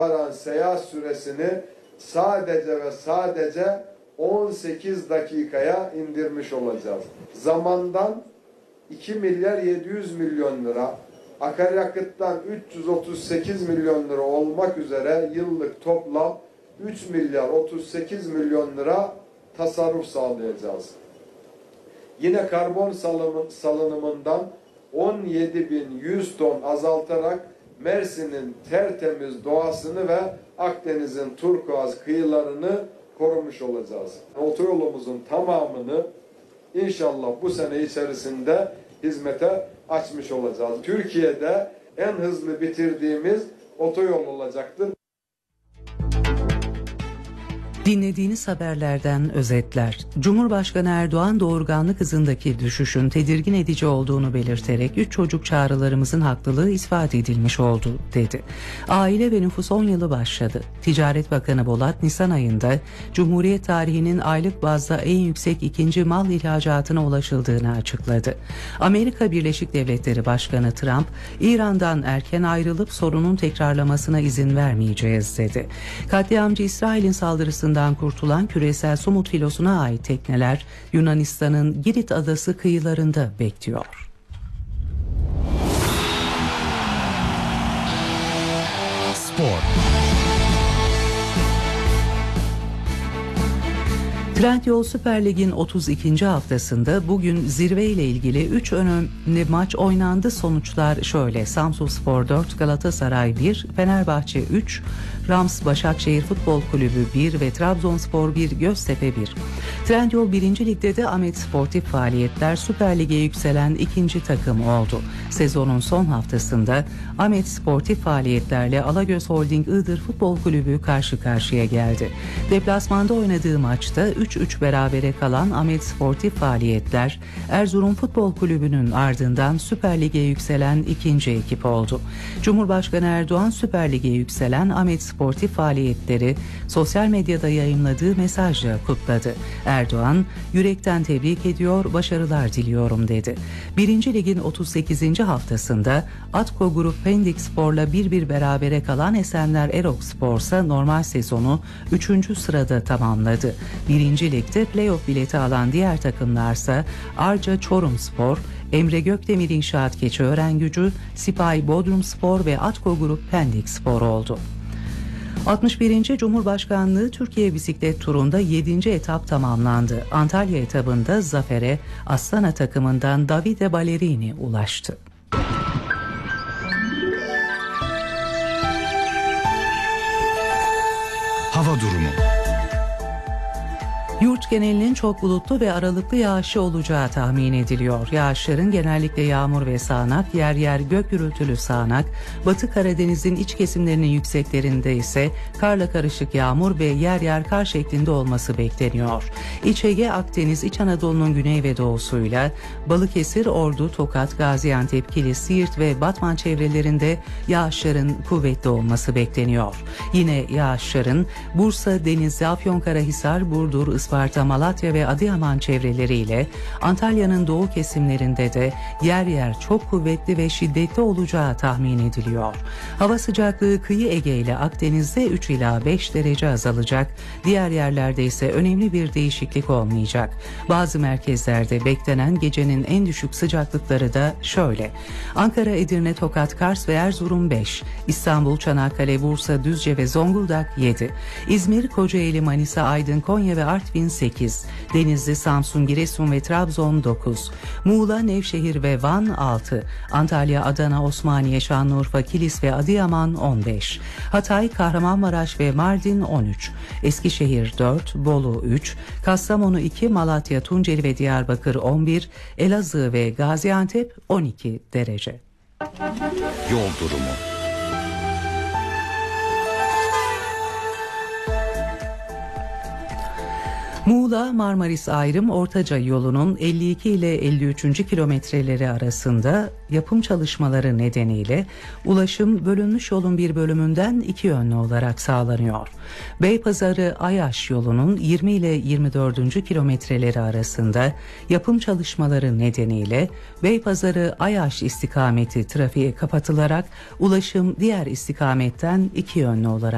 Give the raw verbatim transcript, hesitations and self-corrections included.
varan seyahat süresini sadece ve sadece on sekiz dakikaya indirmiş olacağız. Zamandan iki milyar yedi yüz milyon lira, akaryakıttan üç yüz otuz sekiz milyon lira olmak üzere yıllık toplam üç milyar otuz sekiz milyon lira tasarruf sağlayacağız. Yine karbon salınımından on yedi bin yüz ton azaltarak Mersin'in tertemiz doğasını ve Akdeniz'in turkuaz kıyılarını korumuş olacağız. Otoyolumuzun tamamını inşallah bu sene içerisinde hizmete açmış olacağız. Türkiye'de en hızlı bitirdiğimiz otoyol olacaktır. Dinlediğiniz haberlerden özetler. Cumhurbaşkanı Erdoğan doğurganlık hızındaki düşüşün tedirgin edici olduğunu belirterek üç çocuk çağrılarımızın haklılığı ispat edilmiş oldu dedi. Aile ve nüfus on yılı başladı. Ticaret Bakanı Bolat Nisan ayında Cumhuriyet tarihinin aylık bazda en yüksek ikinci mal ihracatına ulaşıldığını açıkladı. Amerika Birleşik Devletleri Başkanı Trump, İran'dan erken ayrılıp sorunun tekrarlamasına izin vermeyeceğiz dedi. Katliamcı İsrail'in saldırısında kurtulan küresel Sumut filosuna ait tekneler Yunanistan'ın Girit adası kıyılarında bekliyor. Spor. Trendyol Süper Lig'in otuz ikinci haftasında bugün zirve ile ilgili üç önemli maç oynandı. Sonuçlar şöyle: Samsunspor dört, Galatasaray bir, Fenerbahçe üç, Rams Başakşehir Futbol Kulübü bir ve Trabzonspor bir, Göztepe bir. Trendyol birinci Lig'de de Ahmet Sportif Faaliyetler Süper Lig'e yükselen ikinci takım oldu. Sezonun son haftasında Ahmet Sportif Faaliyetlerle Alagöz Holding Iğdır Futbol Kulübü karşı karşıya geldi. Deplasmanda oynadığı maçta üç üç berabere kalan Ahmet Sportif Faaliyetler, Erzurum Futbol Kulübü'nün ardından Süper Lig'e yükselen ikinci ekip oldu. Cumhurbaşkanı Erdoğan Süper Lig'e yükselen Ahmet Sportif Faaliyetleri sosyal medyada yayımladığı mesajla kutladı. Erdoğan, yürekten tebrik ediyor, başarılar diliyorum dedi. birinci Lig'in otuz sekizinci haftasında Atko Grup Pendik Spor'la bir bir berabere kalan Esenler Erok Spor ise normal sezonu üçüncü sırada tamamladı. birinci Lig'de playoff bileti alan diğer takımlarsa Arca Çorumspor, Emre Gökdemir İnşaat Keçiörengücü, Sipahi Bodrumspor ve Atko Grup Pendik Spor oldu. altmış birinci Cumhurbaşkanlığı Türkiye Bisiklet Turu'nda yedinci etap tamamlandı. Antalya etabında zafere Astana takımından Davide Ballerini ulaştı. Hava durumu. Yurt genelinin çok bulutlu ve aralıklı yağışlı olacağı tahmin ediliyor. Yağışların genellikle yağmur ve sağanak, yer yer gök gürültülü sağanak, Batı Karadeniz'in iç kesimlerinin yükseklerinde ise karla karışık yağmur ve yer yer kar şeklinde olması bekleniyor. İç Ege, Akdeniz, İç Anadolu'nun güney ve doğusuyla Balıkesir, Ordu, Tokat, Gaziantep, Kilis, Siirt ve Batman çevrelerinde yağışların kuvvetli olması bekleniyor. Yine yağışların Bursa, Denizli, Afyonkarahisar, Burdur, Isparta, Malatya ve Adıyaman çevreleriyle Antalya'nın doğu kesimlerinde de yer yer çok kuvvetli ve şiddetli olacağı tahmin ediliyor. Hava sıcaklığı kıyı Ege ile Akdeniz'de üç ila beş derece azalacak. Diğer yerlerde ise önemli bir değişiklik olmayacak. Bazı merkezlerde beklenen gecenin en düşük sıcaklıkları da şöyle: Ankara, Edirne, Tokat, Kars ve Erzurum beş, İstanbul, Çanakkale, Bursa, Düzce ve Zonguldak yedi, İzmir, Kocaeli, Manisa, Aydın, Konya ve Artvin sekiz, Denizli, Samsun, Giresun ve Trabzon dokuz, Muğla, Nevşehir ve Van altı, Antalya, Adana, Osmaniye, Şanlıurfa, Kilis ve Adıyaman on beş, Hatay, Kahramanmaraş ve Mardin on üç, Eskişehir dört, Bolu üç, Kastamonu iki, Malatya, Tunceli ve Diyarbakır on bir, Elazığ ve Gaziantep on iki derece. Yol durumu. Muğla Marmaris ayrım Ortaca yolunun elli iki ile elli üçüncü kilometreleri arasında yapım çalışmaları nedeniyle ulaşım bölünmüş yolun bir bölümünden iki yönlü olarak sağlanıyor. Beypazarı Ayaş yolunun yirmi ile yirmi dördüncü kilometreleri arasında yapım çalışmaları nedeniyle Beypazarı Ayaş istikameti trafiğe kapatılarak ulaşım diğer istikametten iki yönlü olarak